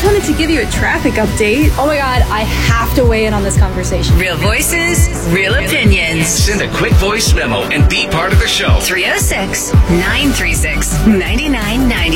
just wanted to give you a traffic update. Oh my God, I have to weigh in on this conversation. Real voices, real opinions. Send a quick voice memo and be part of the show. 306-936-9990.